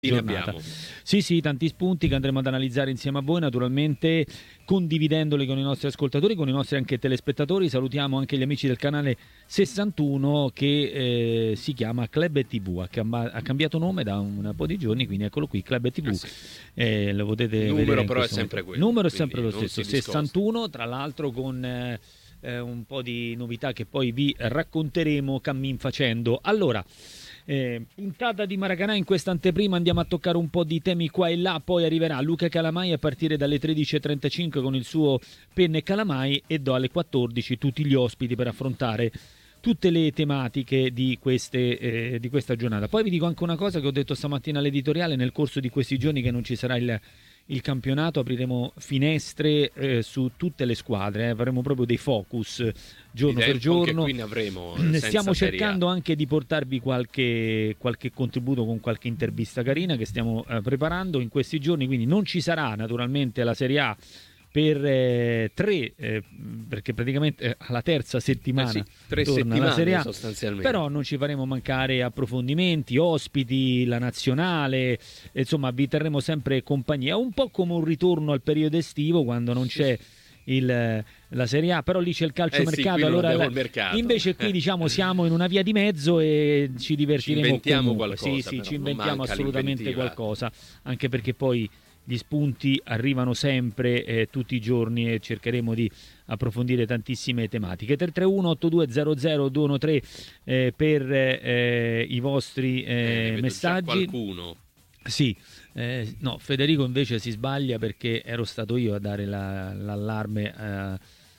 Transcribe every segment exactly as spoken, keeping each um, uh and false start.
Ne abbiamo. Sì, sì, tanti spunti che andremo ad analizzare insieme a voi, naturalmente condividendoli con i nostri ascoltatori, con i nostri anche telespettatori. Salutiamo anche gli amici del canale sessantuno che eh, si chiama Club T V, ha, camba- ha cambiato nome da un po' di giorni, quindi eccolo qui, Club T V. Ah, sì. eh, lo potete Il numero vedere in però è questo sempre momento. quello. Il numero è quindi sempre lo non stesso, si discosta. sessantuno, tra l'altro con eh, eh, un po' di novità che poi vi racconteremo cammin facendo. Allora, Eh, puntata di Maracanà, in questa anteprima andiamo a toccare un po' di temi qua e là, poi arriverà Luca Calamai a partire dalle tredici e trentacinque con il suo Penna e Calamai e do alle quattordici tutti gli ospiti per affrontare tutte le tematiche di, queste, eh, di questa giornata. Poi vi dico anche una cosa che ho detto stamattina all'editoriale: nel corso di questi giorni che non ci sarà il il campionato apriremo finestre eh, su tutte le squadre, eh. faremo proprio dei focus giorno per giorno. Qui ne avremo stiamo cercando anche di portarvi qualche, qualche contributo con qualche intervista carina che stiamo eh, preparando in questi giorni, quindi non ci sarà naturalmente la Serie A per eh, tre, eh, perché praticamente eh, alla terza settimana eh sì, tre torna la Serie A, sostanzialmente. Però non ci faremo mancare approfondimenti, ospiti, la nazionale, insomma vi terremo sempre compagnia, un po' come un ritorno al periodo estivo quando non c'è il, la Serie A, però lì c'è il calciomercato, eh sì, allora la... il mercato. Invece qui diciamo siamo in una via di mezzo e ci divertiremo, ci inventiamo comunque. qualcosa, sì, sì, ci inventiamo assolutamente l'inventiva. qualcosa, anche perché poi gli spunti arrivano sempre, eh, tutti i giorni, e cercheremo di approfondire tantissime tematiche. tre tre uno otto due zero zero due uno tre eh, per eh, i vostri eh, eh, messaggi. Qualcuno. Sì, eh, no, Federico invece si sbaglia perché ero stato io a dare la, l'allarme eh,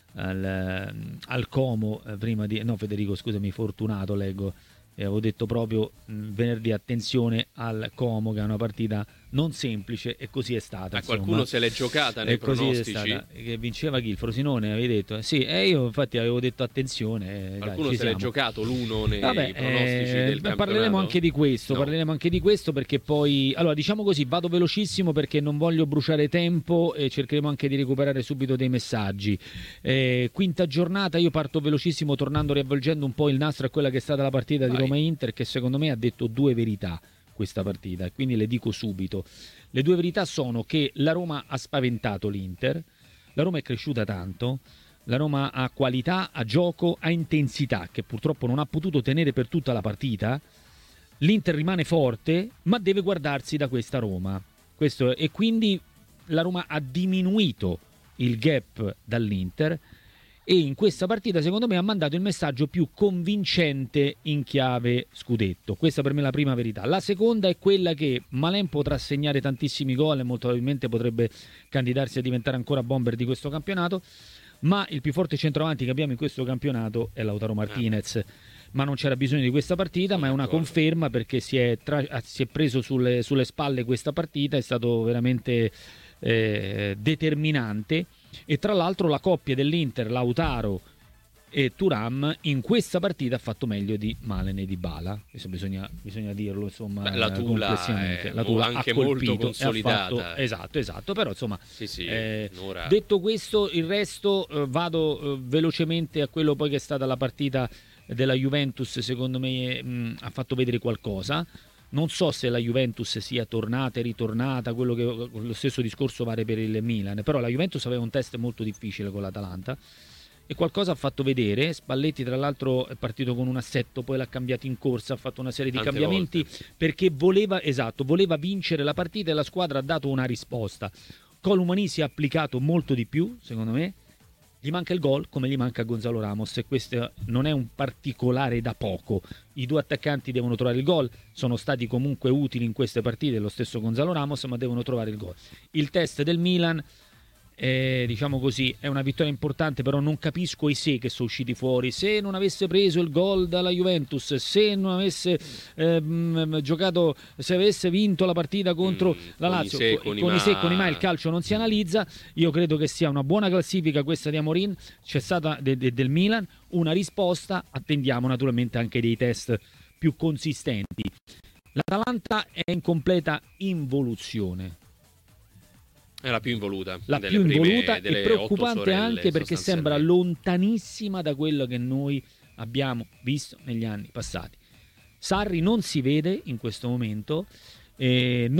al, al Como eh, prima di... No, Federico, scusami, Fortunato leggo. E avevo detto proprio mh, venerdì attenzione al Como, che è una partita non semplice, e così è stata. A qualcuno se l'è giocata nei e così pronostici? È stata, che vinceva chi? Il Frosinone, avevi detto? Eh, sì, e io infatti avevo detto attenzione. Eh, qualcuno dai, se l'è siamo. giocato l'uno nei Vabbè, pronostici eh, del campionato? Parleremo anche di questo, no. parleremo anche di questo perché poi, allora diciamo così, vado velocissimo perché non voglio bruciare tempo e cercheremo anche di recuperare subito dei messaggi. Eh, quinta giornata, io parto velocissimo tornando, riavvolgendo un po' il nastro a quella che è stata la partita Vai. di Roma-Inter, che secondo me ha detto due verità questa partita, e quindi le dico subito. Le due verità sono che la Roma ha spaventato l'Inter, la Roma è cresciuta tanto, la Roma ha qualità, ha gioco, ha intensità, che purtroppo non ha potuto tenere per tutta la partita. L'Inter rimane forte, ma deve guardarsi da questa Roma. Questo, e quindi la Roma ha diminuito il gap dall'Inter, e in questa partita secondo me ha mandato il messaggio più convincente in chiave scudetto. Questa per me è la prima verità. La seconda è quella che Malen potrà segnare tantissimi gol e molto probabilmente potrebbe candidarsi a diventare ancora bomber di questo campionato, ma il più forte centravanti che abbiamo in questo campionato è Lautaro Martinez. Ma non c'era bisogno di questa partita, ma è una conferma perché si è, tra... si è preso sulle, sulle spalle questa partita, è stato veramente eh, determinante. E tra l'altro la coppia dell'Inter, Lautaro e Thuram, in questa partita ha fatto meglio di Malen e Dybala. Questo bisogna, bisogna dirlo, insomma. Beh, la Tula complessivamente. è La Tula anche ha colpito, molto consolidata. Fatto, esatto, esatto. Però insomma, sì, sì, eh, Nora. detto questo, il resto eh, vado eh, velocemente a quello poi che è stata la partita della Juventus. Secondo me mh, ha fatto vedere qualcosa. Non so se la Juventus sia tornata e ritornata, quello che, lo stesso discorso vale per il Milan, però la Juventus aveva un test molto difficile con l'Atalanta e qualcosa ha fatto vedere. Spalletti tra l'altro è partito con un assetto, poi l'ha cambiato in corsa, ha fatto una serie di Tante cambiamenti volte. perché voleva, esatto, voleva vincere la partita e la squadra ha dato una risposta. Colomani si è applicato molto di più, secondo me. Gli manca il gol come gli manca a Gonzalo Ramos, e questo non è un particolare da poco. I due attaccanti devono trovare il gol, sono stati comunque utili in queste partite, lo stesso Gonzalo Ramos, ma devono trovare il gol. Il test del Milan, eh, diciamo così, è una vittoria importante, però non capisco i se che sono usciti fuori. Se non avesse preso il gol dalla Juventus, se non avesse ehm, giocato, se avesse vinto la partita contro mm, la con Lazio, i se, con, con, con i i se, con i ma, il calcio non si analizza. Io credo che sia una buona classifica questa di Amorin, c'è stata de, de, del Milan una risposta, attendiamo naturalmente anche dei test più consistenti. L'Atalanta è in completa involuzione. È la più involuta. La delle più prime, involuta delle e preoccupante sorelle, anche perché sembra lontanissima da quello che noi abbiamo visto negli anni passati. Sarri non si vede in questo momento, eh,